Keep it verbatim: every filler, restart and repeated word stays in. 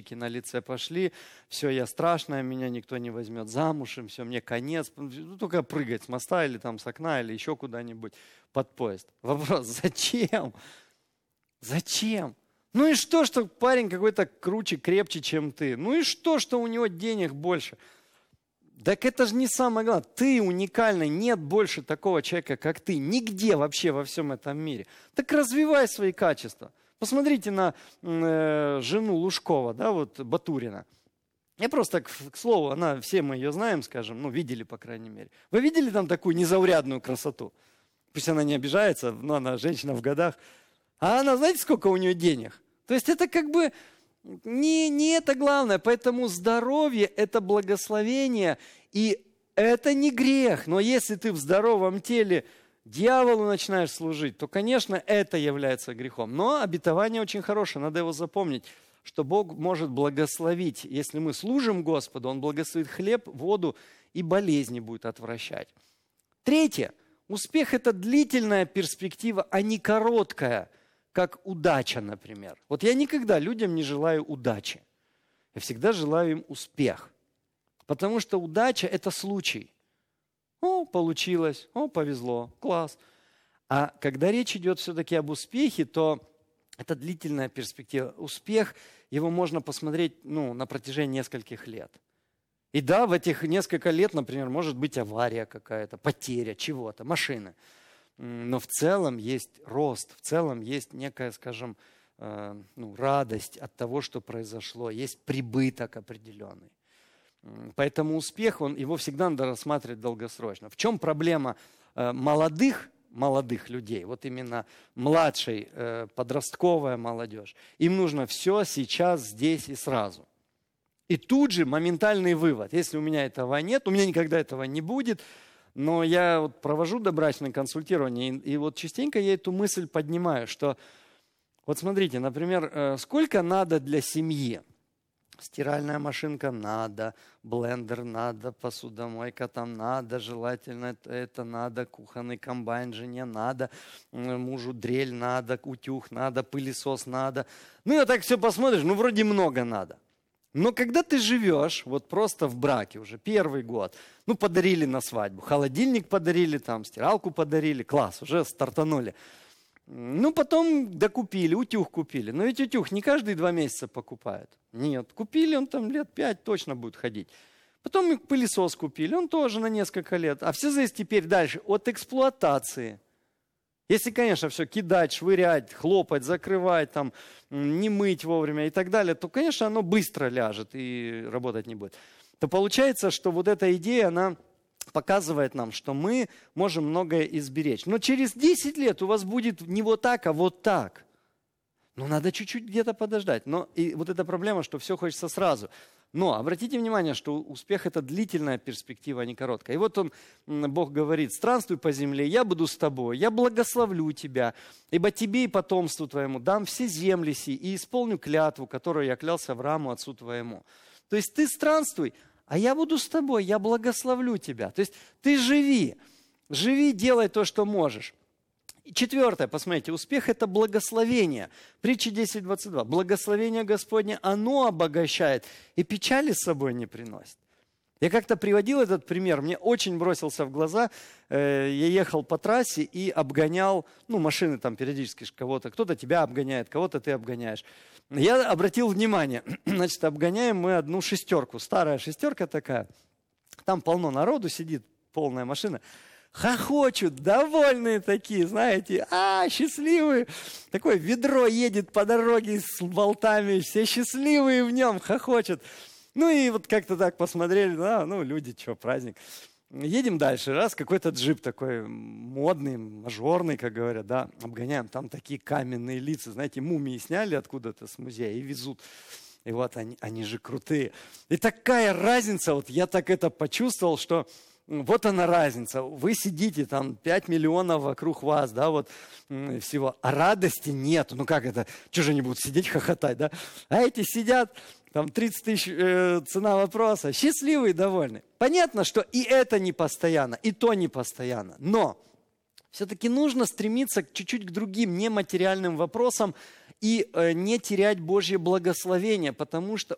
морщинки на лице пошли, все, я страшная, меня никто не возьмет замуж, и все, мне конец. Ну, только прыгать с моста или там с окна, или еще куда-нибудь под поезд. Вопрос, зачем? Зачем? Ну и что, что парень какой-то круче, крепче, чем ты? Ну и что, что у него денег больше? Так это же не самое главное. Ты уникальный, нет больше такого человека, как ты. Нигде вообще во всем этом мире. Так развивай свои качества. Посмотрите на э, жену Лужкова, да, вот Батурина. Я просто, к, к слову, она, все мы ее знаем, скажем, ну, видели, по крайней мере. Вы видели там такую незаурядную красоту? Пусть она не обижается, но она женщина в годах. А она, знаете, сколько у нее денег? То есть это как бы... Не, не это главное, поэтому здоровье – это благословение, и это не грех. Но если ты в здоровом теле дьяволу начинаешь служить, то, конечно, это является грехом. Но обетование очень хорошее, надо его запомнить, что Бог может благословить. Если мы служим Господу, Он благословит хлеб, воду и болезни будет отвращать. Третье. Успех – это длительная перспектива, а не короткая, как удача, например. Вот я никогда людям не желаю удачи. Я всегда желаю им успех. Потому что удача – это случай. О, получилось, о, повезло, класс. А когда речь идет все-таки об успехе, то это длительная перспектива. Успех, его можно посмотреть ну, на протяжении нескольких лет. И да, в этих несколько лет, например, может быть авария какая-то, потеря чего-то, машины. Но в целом есть рост, в целом есть некая, скажем, э, ну, радость от того, что произошло, есть прибыток определенный. Поэтому успех, он, его всегда надо рассматривать долгосрочно. В чем проблема э, молодых, молодых людей, вот именно младшей, э, подростковая молодежь? Им нужно все сейчас, здесь и сразу. И тут же моментальный вывод. Если у меня этого нет, у меня никогда этого не будет. Но я вот провожу добрачное консультирование, и, и вот частенько я эту мысль поднимаю, что вот смотрите, например, сколько надо для семьи? Стиральная машинка надо, блендер надо, посудомойка там надо, желательно это, это надо, кухонный комбайн жене надо, мужу дрель надо, утюг надо, пылесос надо. Ну и вот так все посмотришь, ну вроде много надо. Но когда ты живешь, вот просто в браке уже первый год, ну подарили на свадьбу, холодильник подарили, там стиралку подарили, класс, уже стартанули. Ну потом докупили, утюг купили. Но ведь утюг не каждые два месяца покупают. Нет, купили, он там лет пять точно будет ходить. Потом пылесос купили, он тоже на несколько лет. А все зависит теперь дальше от эксплуатации. Если, конечно, все кидать, швырять, хлопать, закрывать, там, не мыть вовремя и так далее, то, конечно, оно быстро ляжет и работать не будет. То получается, что вот эта идея, она показывает нам, что мы можем многое изберечь. Но через десять лет у вас будет не вот так, а вот так. Ну, надо чуть-чуть где-то подождать. Но и вот эта проблема, что все хочется сразу. Но обратите внимание, что успех – это длительная перспектива, а не короткая. И вот он, Бог говорит: странствуй по земле, я буду с тобой, я благословлю тебя, ибо тебе и потомству твоему дам все земли сии и исполню клятву, которую я клялся Аврааму, отцу твоему. То есть ты странствуй, а я буду с тобой, я благословлю тебя. То есть ты живи, живи, делай то, что можешь. И четвертое, посмотрите, успех – это благословение. Притча десять двадцать два. Благословение Господне, оно обогащает и печали с собой не приносит. Я как-то приводил этот пример, мне очень бросился в глаза. Я ехал по трассе и обгонял, ну, машины там периодически кого-то, кто-то тебя обгоняет, кого-то ты обгоняешь. Я обратил внимание, значит, обгоняем мы одну шестерку, старая шестерка такая. Там полно народу сидит, полная машина. Хохочут, довольные такие, знаете, а, счастливые. Такое ведро едет по дороге с болтами, все счастливые в нем, хохочут. Ну и вот как-то так посмотрели, да, ну люди, что, праздник. Едем дальше, раз, какой-то джип такой модный, мажорный, как говорят, да, обгоняем. Там такие каменные лица, знаете, мумии сняли откуда-то с музея и везут. И вот они, они же крутые. И такая разница, вот я так это почувствовал, что... Вот она разница. Вы сидите, там пять миллионов вокруг вас, да, вот всего. А радости нет. Ну как это? Чего же они будут сидеть, хохотать, да? А эти сидят, там тридцать тысяч э, цена вопроса, счастливые, довольны. Понятно, что и это не постоянно, и то не постоянно. Но все-таки нужно стремиться чуть-чуть к другим нематериальным вопросам и э, не терять Божье благословение, потому что